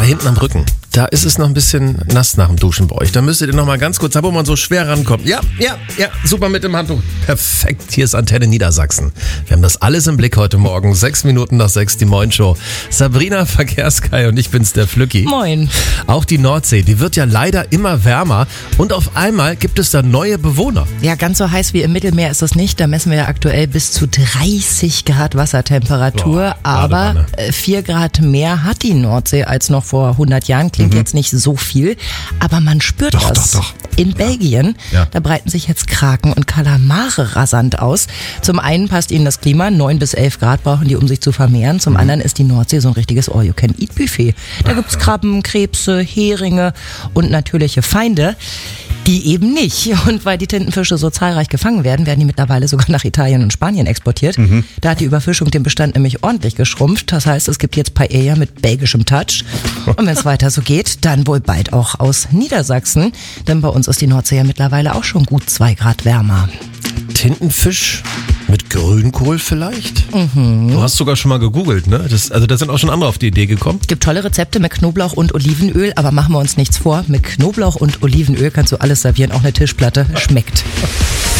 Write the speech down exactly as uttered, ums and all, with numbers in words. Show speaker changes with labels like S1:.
S1: hinten am Rücken, da ist es noch ein bisschen nass nach dem Duschen bei euch. Da müsstet ihr noch mal ganz kurz, wo man so schwer rankommt. Ja, ja, ja, super mit dem Handtuch. Perfekt, hier ist Antenne Niedersachsen. Wir haben das alles im Blick heute Morgen. Sechs Minuten nach sechs, die Moin-Show. Sabrina Verkehrskai und ich bin's, der Flücki.
S2: Moin.
S1: Auch die Nordsee, die wird ja leider immer wärmer und auf einmal gibt es da neue Bewohner.
S2: Ja, ganz so heiß wie im Mittelmeer ist es nicht. Da messen wir ja aktuell bis zu dreißig Grad Wassertemperatur.
S1: Boah,
S2: aber vier Grad mehr hat die Nordsee als noch vor hundert Jahren. Klingt mhm. jetzt nicht so viel, aber man spürt
S1: doch,
S2: das.
S1: Doch, doch.
S2: In ja. Belgien,
S1: ja.
S2: da breiten sich jetzt Kraken und Kalamare rasant aus. Zum einen passt ihnen das Klima, neun bis elf Grad brauchen die, um sich zu vermehren. Zum mhm. anderen ist die Nordsee so ein richtiges All-You-Can-Eat-Buffet. Da
S1: Ach,
S2: gibt's
S1: ja.
S2: Krabben, Krebse, Heringe und natürliche Feinde. Die eben nicht. Und weil die Tintenfische so zahlreich gefangen werden, werden die mittlerweile sogar nach Italien und Spanien exportiert. Mhm. Da hat die Überfischung den Bestand nämlich ordentlich geschrumpft. Das heißt, es gibt jetzt Paella mit belgischem Touch. Und wenn es weiter so geht, dann wohl bald auch aus Niedersachsen. Denn bei uns ist die Nordsee ja mittlerweile auch schon gut zwei Grad wärmer.
S1: Tintenfisch mit Grünkohl vielleicht?
S2: Mhm.
S1: Du hast sogar schon mal gegoogelt, ne? Das, also da sind auch schon andere auf die Idee gekommen.
S2: Gibt tolle Rezepte mit Knoblauch und Olivenöl, aber machen wir uns nichts vor. Mit Knoblauch und Olivenöl kannst du alles servieren, auch eine Tischplatte. Schmeckt.